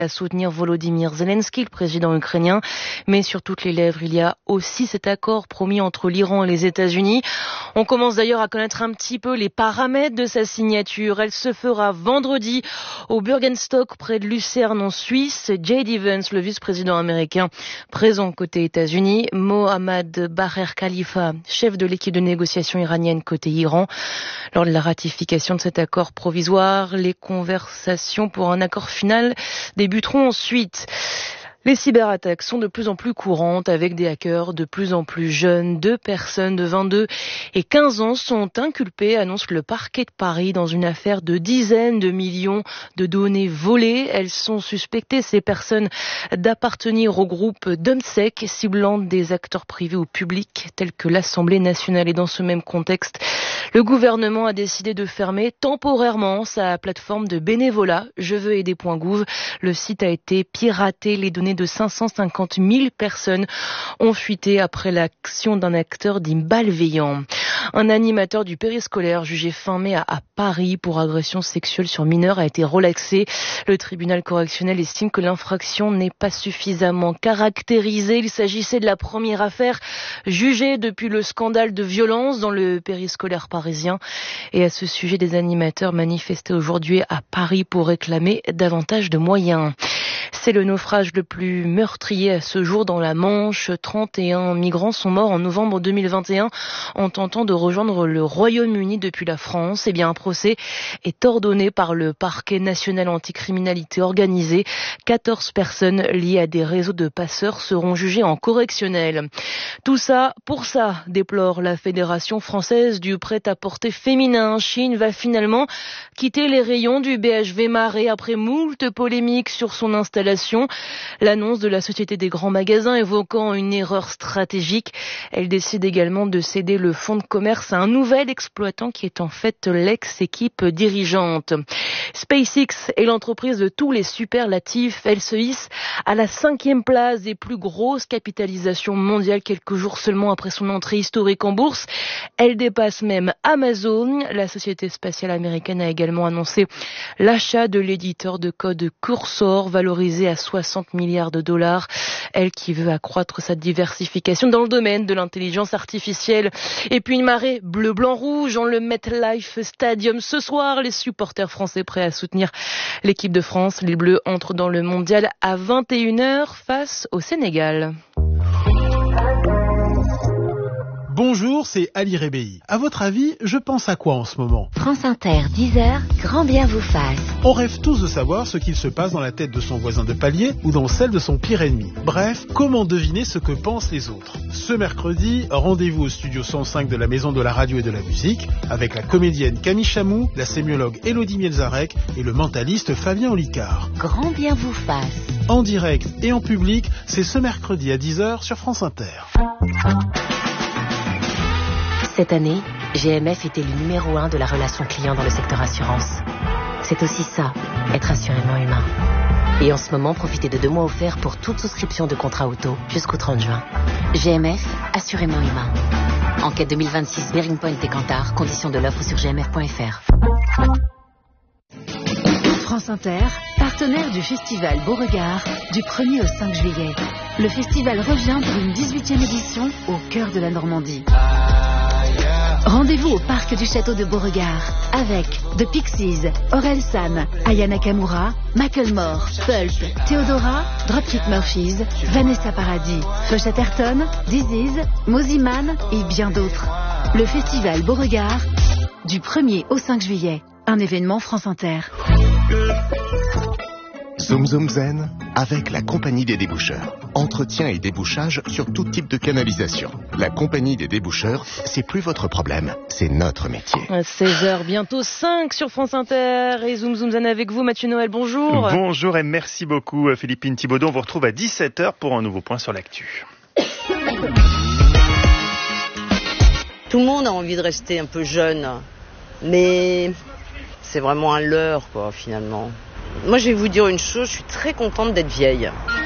à soutenir Volodymyr Zelensky, le président ukrainien. Mais sur toutes les lèvres, il y a aussi cet accord promis entre l'Iran et les États-Unis. On commence d'ailleurs à connaître un petit peu les paramètres de sa signature. Elle se fera vendredi au Bürgenstock, près de Lucerne en Suisse. J.D. Vance, le vice-président américain, présent côté États-Unis. Mohammad Bagher Khalifa, chef de l'équipe de négociation iranienne côté Iran. Lors de la ratification de cet accord provisoire, les conversations pour un accord final débuteront ensuite. Les cyberattaques sont de plus en plus courantes avec des hackers de plus en plus jeunes. 2 personnes de 22 et 15 ans sont inculpées, annonce le parquet de Paris, dans une affaire de dizaines de millions de données volées. Elles sont suspectées, ces personnes, d'appartenir au groupe DomSec, ciblant des acteurs privés ou publics tels que l'Assemblée nationale. Et dans ce même contexte, le gouvernement a décidé de fermer temporairement sa plateforme de bénévolat jeveuxaider.gouv. Le site a été piraté. Les données de 550 000 personnes ont fuité après l'action d'un acteur dit malveillant. Un animateur du périscolaire jugé fin mai à Paris pour agression sexuelle sur mineur a été relaxé. Le tribunal correctionnel estime que l'infraction n'est pas suffisamment caractérisée. Il s'agissait de la première affaire jugée depuis le scandale de violence dans le périscolaire parisien. Et à ce sujet, des animateurs manifestaient aujourd'hui à Paris pour réclamer davantage de moyens. C'est le naufrage le plus meurtrier à ce jour dans la Manche. 31 migrants sont morts en novembre 2021 en tentant de rejoindre le Royaume-Uni depuis la France. Eh bien, un procès est ordonné par le parquet national anticriminalité organisée. 14 personnes liées à des réseaux de passeurs seront jugées en correctionnel. Tout ça pour ça, déplore la Fédération française du prêt-à-porter féminin. Shein va finalement quitter les rayons du BHV Marais après moult polémiques sur son installation. L'annonce de la Société des grands magasins évoquant une erreur stratégique. Elle décide également de céder le fonds de commerce à un nouvel exploitant qui est en fait l'ex-équipe dirigeante. SpaceX est l'entreprise de tous les superlatifs. Elle se hisse à la 5e place des plus grosses capitalisations mondiales quelques jours seulement après son entrée historique en bourse. Elle dépasse même Amazon. La société spatiale américaine a également annoncé l'achat de l'éditeur de code Cursor, valorisé à 60 milliards de dollars. Elle qui veut accroître sa diversification dans le domaine de l'intelligence artificielle. Et puis une marée bleu-blanc-rouge en le MetLife Stadium ce soir. Les supporters français prêts à soutenir l'équipe de France. Les Bleus entrent dans le mondial à 21h face au Sénégal. Bonjour, c'est Ali Rebéi. À votre avis, je pense à quoi en ce moment ? France Inter, 10h, grand bien vous fasse. On rêve tous de savoir ce qu'il se passe dans la tête de son voisin de palier ou dans celle de son pire ennemi. Bref, comment deviner ce que pensent les autres ? Ce mercredi, rendez-vous au studio 105 de la Maison de la Radio et de la Musique avec la comédienne Camille Chamou, la sémiologue Élodie Mielzarek et le mentaliste Fabien Olicard. Grand bien vous fasse. En direct et en public, c'est ce mercredi à 10h sur France Inter. Cette année, GMF était le numéro 1 de la relation client dans le secteur assurance. C'est aussi ça, être assurément humain. Et en ce moment, profitez de 2 mois offerts pour toute souscription de contrat auto jusqu'au 30 juin. GMF, assurément humain. Enquête 2026, Bearing Point et Kantar. Conditions de l'offre sur gmf.fr. France Inter, partenaire du festival Beauregard du 1er au 5 juillet. Le festival revient pour une 18e édition au cœur de la Normandie. Rendez-vous au parc du château de Beauregard avec The Pixies, Orelsan, Aya Nakamura, Macklemore, Pulp, Theodora, Dropkick Murphys, Vanessa Paradis, Feu Chatterton, Disease, Moziman et bien d'autres. Le festival Beauregard du 1er au 5 juillet. Un événement France Inter. Zoom Zoom Zen avec la Compagnie des déboucheurs. Entretien et débouchage sur tout type de canalisation. La Compagnie des déboucheurs, c'est plus votre problème, c'est notre métier. 16h, bientôt 5 sur France Inter et Zoom Zoom Zen avec vous, Mathieu Noël, bonjour. Bonjour et merci beaucoup Philippine Thibaudot. On vous retrouve à 17h pour un nouveau point sur l'actu. Tout le monde a envie de rester un peu jeune, mais c'est vraiment un leurre, quoi, finalement. Moi, je vais vous dire une chose, je suis très contente d'être vieille.